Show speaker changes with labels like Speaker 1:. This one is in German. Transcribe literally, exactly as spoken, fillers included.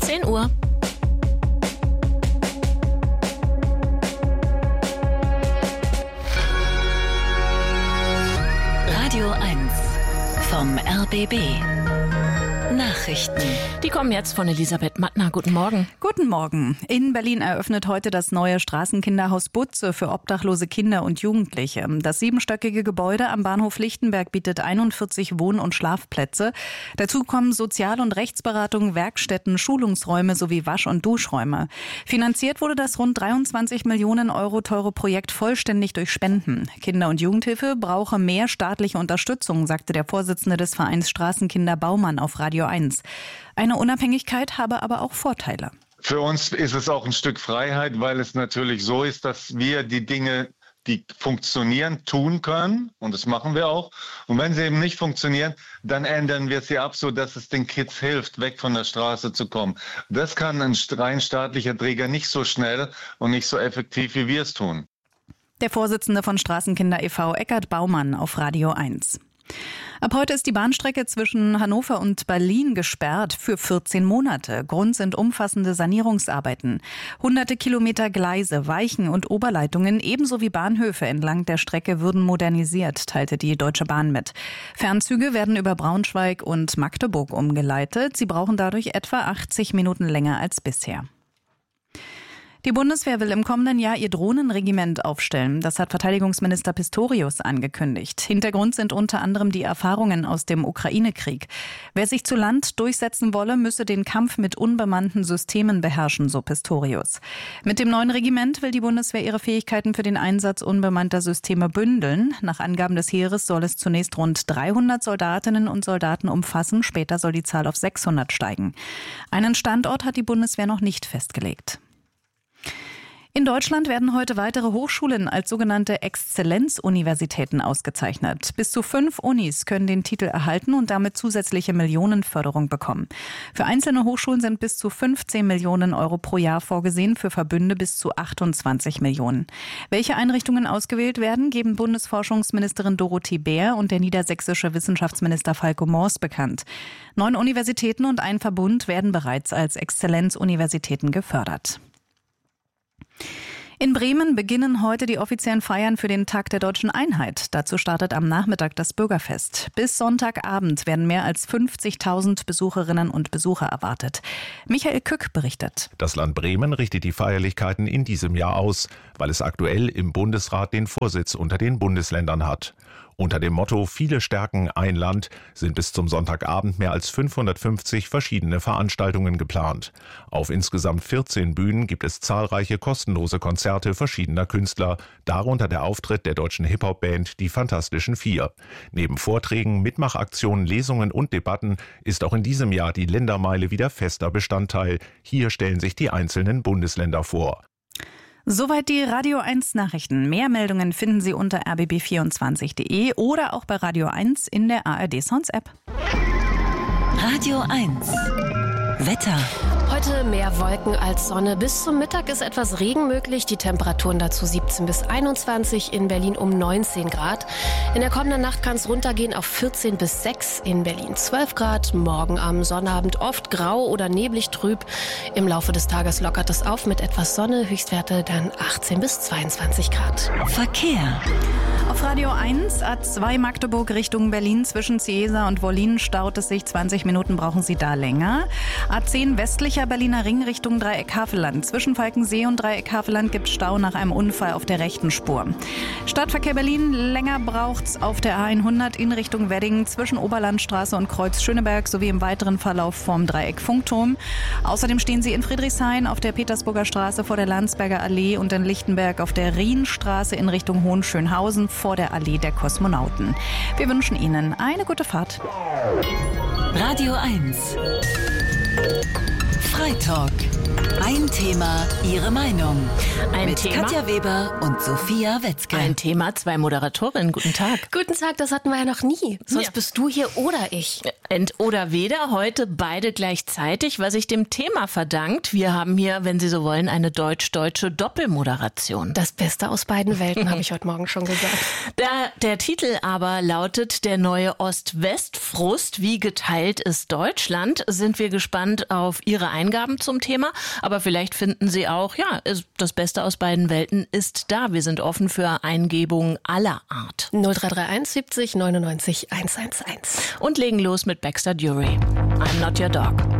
Speaker 1: zehn Uhr. Radio eins vom R B B. Nachrichten. Die kommen jetzt von Elisabeth Mattner. Guten Morgen.
Speaker 2: Guten Morgen. In Berlin eröffnet heute das neue Straßenkinderhaus Butze für obdachlose Kinder und Jugendliche. Das siebenstöckige Gebäude am Bahnhof Lichtenberg bietet einundvierzig Wohn- und Schlafplätze. Dazu kommen Sozial- und Rechtsberatung, Werkstätten, Schulungsräume sowie Wasch- und Duschräume. Finanziert wurde das rund dreiundzwanzig Millionen Euro teure Projekt vollständig durch Spenden. Kinder- und Jugendhilfe brauche mehr staatliche Unterstützung, sagte der Vorsitzende des Vereins Straßenkinder Baumann auf Radio eins. Eine Unabhängigkeit habe aber auch Vorteile.
Speaker 3: Für uns ist es auch ein Stück Freiheit, weil es natürlich so ist, dass wir die Dinge, die funktionieren, tun können. Und das machen wir auch. Und wenn sie eben nicht funktionieren, dann ändern wir sie ab, sodass es den Kids hilft, weg von der Straße zu kommen. Das kann ein rein staatlicher Träger nicht so schnell und nicht so effektiv, wie wir es tun.
Speaker 2: Der Vorsitzende von Straßenkinder e V, Eckart Baumann, auf Radio eins. Ab heute ist die Bahnstrecke zwischen Hannover und Berlin gesperrt für vierzehn Monate. Grund sind umfassende Sanierungsarbeiten. Hunderte Kilometer Gleise, Weichen und Oberleitungen ebenso wie Bahnhöfe entlang der Strecke würden modernisiert, teilte die Deutsche Bahn mit. Fernzüge werden über Braunschweig und Magdeburg umgeleitet. Sie brauchen dadurch etwa achtzig Minuten länger als bisher. Die Bundeswehr will im kommenden Jahr ihr Drohnenregiment aufstellen. Das hat Verteidigungsminister Pistorius angekündigt. Hintergrund sind unter anderem die Erfahrungen aus dem Ukraine-Krieg. Wer sich zu Land durchsetzen wolle, müsse den Kampf mit unbemannten Systemen beherrschen, so Pistorius. Mit dem neuen Regiment will die Bundeswehr ihre Fähigkeiten für den Einsatz unbemannter Systeme bündeln. Nach Angaben des Heeres soll es zunächst rund dreihundert Soldatinnen und Soldaten umfassen. Später soll die Zahl auf sechshundert steigen. Einen Standort hat die Bundeswehr noch nicht festgelegt. In Deutschland werden heute weitere Hochschulen als sogenannte Exzellenzuniversitäten ausgezeichnet. Bis zu fünf Unis können den Titel erhalten und damit zusätzliche Millionenförderung bekommen. Für einzelne Hochschulen sind bis zu fünfzehn Millionen Euro pro Jahr vorgesehen, für Verbünde bis zu achtundzwanzig Millionen. Welche Einrichtungen ausgewählt werden, geben Bundesforschungsministerin Dorothee Bär und der niedersächsische Wissenschaftsminister Falco Mors bekannt. Neun Universitäten und ein Verbund werden bereits als Exzellenzuniversitäten gefördert. In Bremen beginnen heute die offiziellen Feiern für den Tag der Deutschen Einheit. Dazu startet am Nachmittag das Bürgerfest. Bis Sonntagabend werden mehr als fünfzigtausend Besucherinnen und Besucher erwartet. Michael Kück berichtet.
Speaker 4: Das Land Bremen richtet die Feierlichkeiten in diesem Jahr aus, weil es aktuell im Bundesrat den Vorsitz unter den Bundesländern hat. Unter dem Motto »Viele stärken ein Land« sind bis zum Sonntagabend mehr als fünfhundertfünfzig verschiedene Veranstaltungen geplant. Auf insgesamt vierzehn Bühnen gibt es zahlreiche kostenlose Konzerte verschiedener Künstler, darunter der Auftritt der deutschen Hip-Hop-Band Die Fantastischen Vier. Neben Vorträgen, Mitmachaktionen, Lesungen und Debatten ist auch in diesem Jahr die Ländermeile wieder fester Bestandteil. Hier stellen sich die einzelnen Bundesländer vor.
Speaker 2: Soweit die Radio eins Nachrichten. Mehr Meldungen finden Sie unter r b b vierundzwanzig punkt d e oder auch bei Radio eins in der A R D Sounds App.
Speaker 1: Radio eins. Wetter. Heute mehr Wolken als Sonne. Bis zum Mittag ist etwas Regen möglich. Die Temperaturen dazu siebzehn bis einundzwanzig, in Berlin um neunzehn Grad. In der kommenden Nacht kann es runtergehen auf vierzehn bis sechs, in Berlin zwölf Grad. Morgen am Sonnabend oft grau oder neblig trüb. Im Laufe des Tages lockert es auf mit etwas Sonne. Höchstwerte dann achtzehn bis zweiundzwanzig Grad. Verkehr.
Speaker 2: Auf Radio eins, A zwei Magdeburg Richtung Berlin zwischen Ciesa und Wollin staut es sich. zwanzig Minuten brauchen Sie da länger. A zehn westlicher Berliner Ring Richtung Dreieck Havelland. Zwischen Falkensee und Dreieck Havelland gibt es Stau nach einem Unfall auf der rechten Spur. Stadtverkehr Berlin, länger braucht's auf der A hundert in Richtung Wedding zwischen Oberlandstraße und Kreuz Schöneberg sowie im weiteren Verlauf vom Dreieck Funkturm. Außerdem stehen Sie in Friedrichshain auf der Petersburger Straße vor der Landsberger Allee und in Lichtenberg auf der Rienstraße in Richtung Hohenschönhausen vor der Allee der Kosmonauten. Wir wünschen Ihnen eine gute Fahrt.
Speaker 1: Radio eins. Freitalk. Ein Thema, Ihre Meinung. Ein Mit Thema? Katja Weber und Sophia Wetzke.
Speaker 5: Ein Thema, zwei Moderatorinnen. Guten Tag.
Speaker 1: Guten Tag, das hatten wir ja noch nie. Sonst
Speaker 5: ja.
Speaker 1: bist du hier oder ich.
Speaker 5: Ent oder weder, heute beide gleichzeitig, was sich dem Thema verdankt. Wir haben hier, wenn Sie so wollen, eine deutsch-deutsche Doppelmoderation.
Speaker 1: Das Beste aus beiden Welten, habe ich heute Morgen schon gesagt.
Speaker 5: Der, der Titel aber lautet der neue Ost-West-Frust. Wie geteilt ist Deutschland? Sind wir gespannt auf Ihre Eingaben zum Thema. Aber vielleicht finden Sie auch, ja, das Beste aus beiden Welten ist da. Wir sind offen für Eingebungen aller Art.
Speaker 1: null drei drei eins siebzig neunundneunzig hundertzehn.
Speaker 5: Und legen los mit Baxter Dury. I'm not your dog.